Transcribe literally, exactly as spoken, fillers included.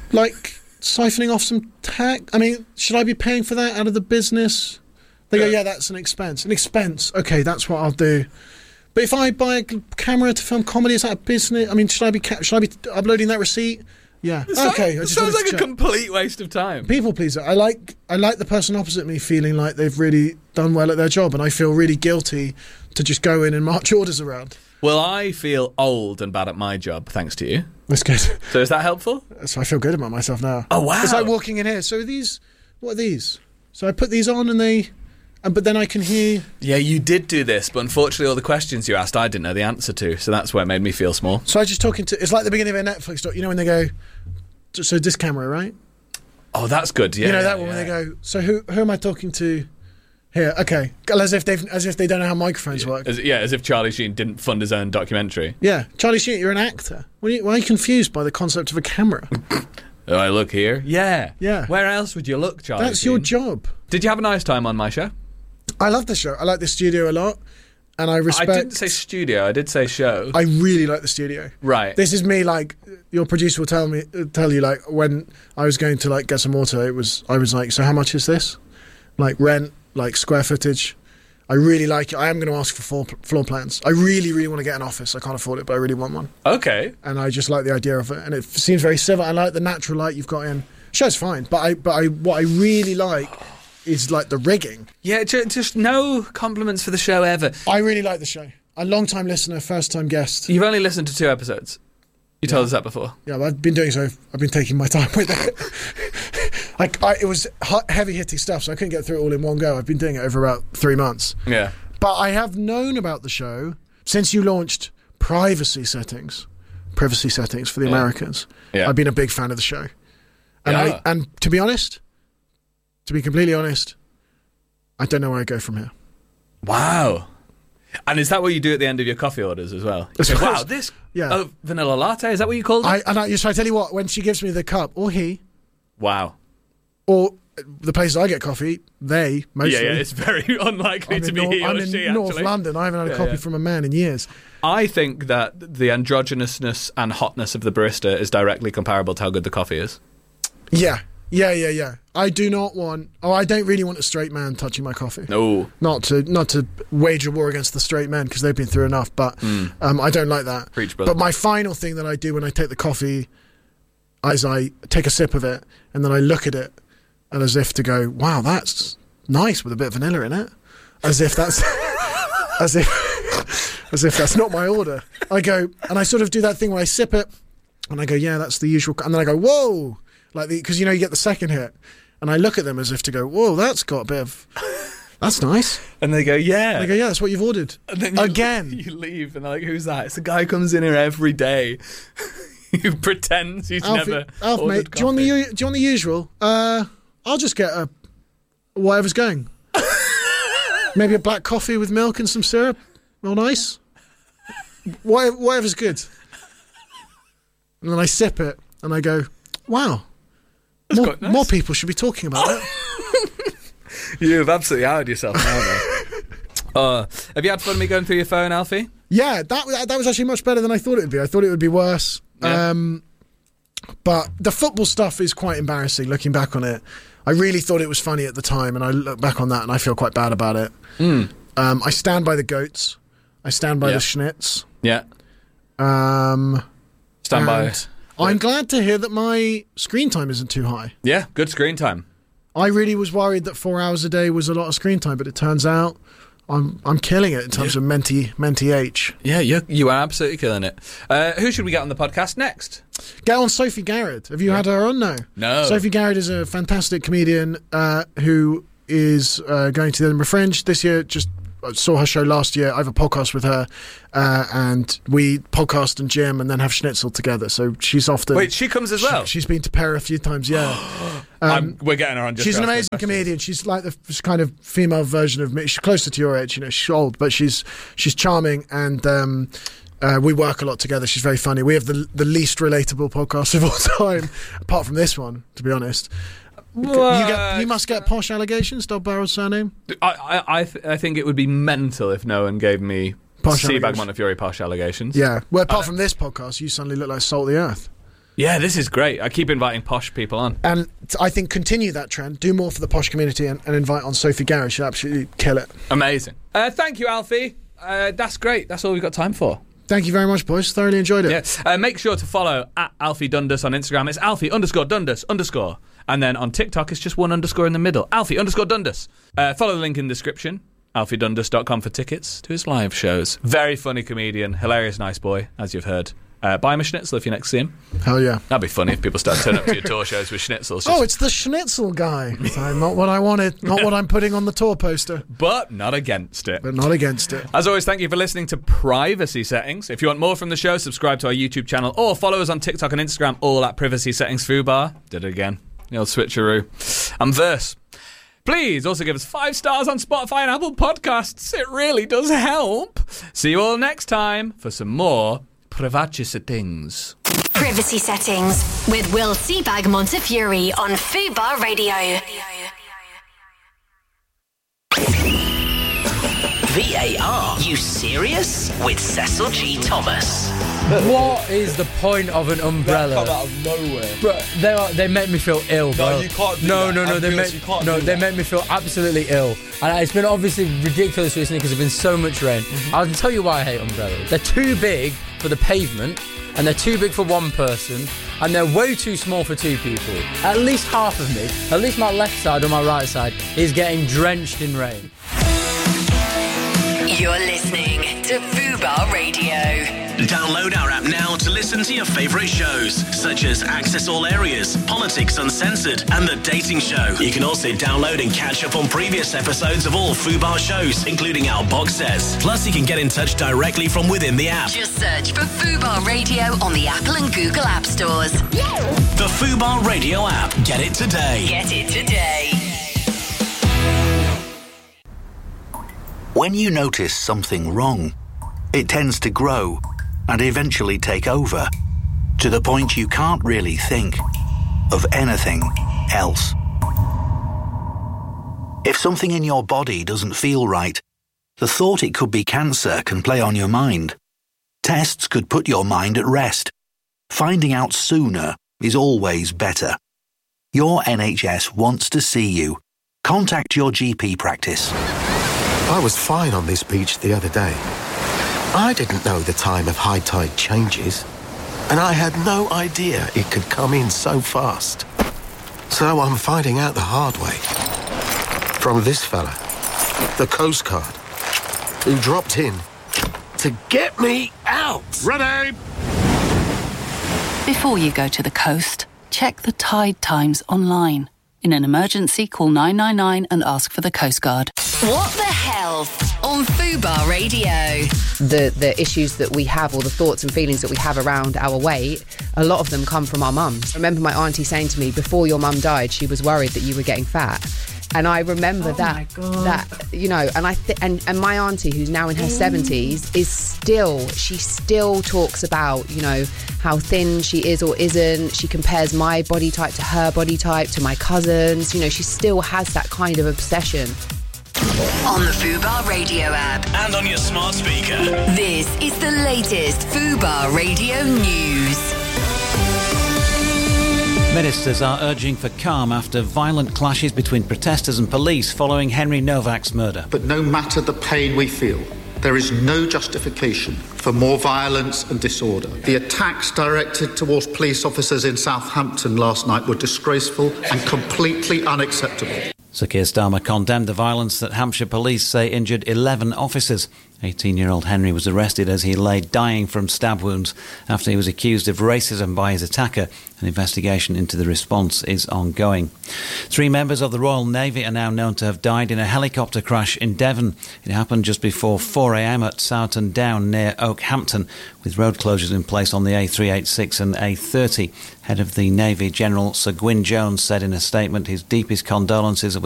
like siphoning off some tax. I mean, should I be paying for that out of the business? They go, yeah, that's an expense. An expense. Okay, that's what I'll do. But if I buy a camera to film comedy, is that a business? I mean, should I be ca- should I be uploading that receipt? Yeah. It okay. Sounds, I just sounds like a check. complete waste of time. People pleaser. I like I like the person opposite me feeling like they've really done well at their job, and I feel really guilty to just go in and march orders around. Well, I feel old and bad at my job, thanks to you. That's good. So is that helpful? So I feel good about myself now. Oh, wow. It's like walking in here. So these, what are these? So I put these on and they, and but then I can hear. Yeah, you did do this, but unfortunately all the questions you asked I didn't know the answer to, so that's where it made me feel small. So I just talking to, it's like the beginning of a Netflix doc, you know when they go, so this camera, right? Oh, that's good, yeah. You know that yeah, one yeah. when they go, so who who am I talking to here? Okay. As if they've, as if they don't know how microphones Yeah. work. As, yeah, as if Charlie Sheen didn't fund his own documentary. Yeah. Charlie Sheen, you're an actor. Why are you, why are you confused by the concept of a camera? Oh, I look here? Yeah. Yeah. Where else would you look, Charlie That's Sheen? your job. Did you have a nice time on my show? I love the show. I like the studio a lot. And I respect... I didn't say studio, I did say show. I really like the studio. Right. This is me, like, your producer will tell me, tell you, like, when I was going to, like, get some water, it was, I was like, so how much is this? Like, rent, like, square footage. I really like it. I am going to ask for floor, floor plans. I really, really want to get an office. I can't afford it, but I really want one. Okay. And I just like the idea of it. And it seems very civil. I like the natural light you've got in. Show's fine, but I, but I, what I really like is, like, the rigging. Yeah, ju- just no compliments for the show ever. I really like the show. A long-time listener, first-time guest. You've only listened to two episodes. You told Yeah. us that before. Yeah, but I've been doing so. I've been taking my time with it. like, I, it was hot, heavy-hitting stuff, so I couldn't get through it all in one go. I've been doing it over about three months. Yeah. But I have known about the show since you launched privacy settings, privacy settings for the Yeah. Americans. Yeah. I've been a big fan of the show, and Yeah. I, and to be honest, to be completely honest, I don't know where I go from here. Wow. And is that what you do at the end of your coffee orders as well? You As say, far wow, as- this Yeah. oh, vanilla latte, is that what you called it? I and I, so I tell you what, when she gives me the cup, or he, Wow. or the places I get coffee, they mostly. Yeah, yeah, it's very unlikely I'm to in, be Nor- he or I'm in she, North actually. London. I haven't had a Yeah, coffee yeah. from a man in years. I think that the androgynousness and hotness of the barista is directly comparable to how good the coffee is. Yeah, yeah, yeah, yeah. I do not want. Oh, I don't really want a straight man touching my coffee. No. Not to not to wage a war against the straight men because they've been through enough. But um, I don't like that. Preach, brother. But my final thing that I do when I take the coffee is I take a sip of it and then I look at it and as if to go, wow, that's nice with a bit of vanilla in it. As if that's as if as if that's not my order. I go and I sort of do that thing where I sip it and I go, yeah, that's the usual. And then I go, whoa, like the because you know you get the second hit, and I look at them as if to go, whoa, that's got a bit of. That's nice. And they go, yeah. They go, yeah, that's what you've ordered. And then you, Again. You leave and they're like, who's that? It's a guy who comes in here every day who pretends he's Alfie, never Alf, ordered mate, do you want the coffee. u- do you want the usual? Uh, I'll just get a whatever's going. Maybe a black coffee with milk and some syrup. Real nice. Whatever, whatever's good. And then I sip it and I go, wow. That's More, quite nice. more people should be talking about it. You've absolutely outed yourself now, though. uh, have you had fun with me going through your phone, Alfie? Yeah, that that was actually much better than I thought it would be. I thought it would be worse. Yeah. Um, but the football stuff is quite embarrassing looking back on it. I really thought it was funny at the time, and I look back on that and I feel quite bad about it. Mm. Um, I stand by the goats. I stand by Yeah. the schnitz. Yeah. Um, Stand by. and I'm glad to hear that my screen time isn't too high. Yeah, good screen time. I really was worried that four hours a day was a lot of screen time, but it turns out I'm I'm killing it in terms Yeah. of menti menti H. Yeah, you you are absolutely killing it. Uh, who should we get on the podcast next? Get on Sophie Garrett. Have you had her on? No. No. Sophie Garrett is a fantastic comedian uh, who is uh, going to the Edinburgh Fringe this year. Just I saw her show last year. I have a podcast with her, uh, and we podcast and gym and then have schnitzel together. So she's often. Wait, she comes as well? She, has been to Paris a few times. Yeah. Um, I'm, we're getting her on. Just she's to an ask her amazing questions. comedian. She's like the f- kind of female version of me. She's closer to your age, you know. She's old, but she's she's charming, and um, uh, we work a lot together. She's very funny. We have the the least relatable podcast of all time, apart from this one, to be honest. You get, you must get posh allegations. Dog Barrel's surname. I I I, th- I think it would be mental if no one gave me Posh Seabag allegations. Montefiore posh allegations. Yeah. Well, apart from this podcast, you suddenly look like Salt of the Earth. Yeah, this is great. I keep inviting posh people on. And I think continue that trend. Do more for the posh community and, and invite on Sophie Garry. She'll absolutely kill it. Amazing. Uh, thank you, Alfie. Uh, that's great. That's all we've got time for. Thank you very much, boys. Thoroughly enjoyed it. Yeah. Uh, make sure to follow at Alfie Dundas on Instagram. It's Alfie underscore Dundas underscore. And then on TikTok, it's just one underscore in the middle. Alfie underscore Dundas. Uh, follow the link in the description. alfie dundas dot com for tickets to his live shows. Very funny comedian. Hilarious nice boy, as you've heard. Uh, buy him a schnitzel if you next see him. Hell yeah. That'd be funny if people start turning up to your tour shows with schnitzels. Just... Oh, it's the schnitzel guy. So not what I wanted. Not what I'm putting on the tour poster. But not against it. But not against it. As always, thank you for listening to Privacy Settings. If you want more from the show, subscribe to our YouTube channel or follow us on TikTok and Instagram, all at Privacy Settings Fubar. Did it again. The old switcheroo. I'm Verse. Please also give us five stars on Spotify and Apple Podcasts. It really does help. See you all next time for some more Privacy Settings. Privacy Settings with Will Seabag Montefiore on Fubar Radio. V A R, you serious? With Cecil G. Thomas. What is the point of an umbrella? That come out of nowhere. Bro, they are, they make me feel ill, bro. No, you can't do no, that. No, no, no, they Ambulance, make you can't no, do they that. make me feel absolutely ill. And it's been obviously ridiculous recently because there's been so much rain. Mm-hmm. I'll tell you why I hate umbrellas. They're too big for the pavement, and they're too big for one person, and they're way too small for two people. At least half of me, at least my left side or my right side, is getting drenched in rain. You're listening to Fubar Radio. Download our app now to listen to your favourite shows, such as Access All Areas, Politics Uncensored, and The Dating Show. You can also download and catch up on previous episodes of all Fubar shows, including our box sets. Plus, you can get in touch directly from within the app. Just search for Fubar Radio on the Apple and Google App Stores. The Fubar Radio app. Get it today. Get it today. When you notice something wrong, it tends to grow and eventually take over, to the point you can't really think of anything else. If something in your body doesn't feel right, the thought it could be cancer can play on your mind. Tests could put your mind at rest. Finding out sooner is always better. Your N H S wants to see you. Contact your G P practice. I was fine on this beach the other day. I didn't know the time of high tide changes, and I had no idea it could come in so fast. So I'm finding out the hard way. From this fella, the Coast Guard, who dropped in to get me out. Ready! Before you go to the coast, check the tide times online. In an emergency, call nine nine nine and ask for the Coast Guard. What the health on Fubar Radio. The the issues that we have, or the thoughts and feelings that we have around our weight, a lot of them come from our mums. I remember my auntie saying to me, before your mum died, she was worried that you were getting fat. And I remember oh that, that you know, and I th- and, and my auntie, who's now in her seventies, is still, she still talks about, you know, how thin she is or isn't. She compares my body type to her body type, to my cousins. You know, she still has that kind of obsession. On the Fubar Radio app. And on your smart speaker. This is the latest Fubar Radio news. Ministers are urging for calm after violent clashes between protesters and police following Henry Novak's murder. But no matter the pain we feel, there is no justification for more violence and disorder. The attacks directed towards police officers in Southampton last night were disgraceful and completely unacceptable. Sir Keir Starmer condemned the violence that Hampshire police say injured eleven officers. eighteen-year-old Henry was arrested as he lay dying from stab wounds after he was accused of racism by his attacker. An investigation into the response is ongoing. Three members of the Royal Navy are now known to have died in a helicopter crash in Devon. It happened just before four a.m. at Sowerton Down near Oakhampton, with road closures in place on the A three eighty-six and A thirty. Head of the Navy, General Sir Gwyn Jones, said in a statement his deepest condolences are with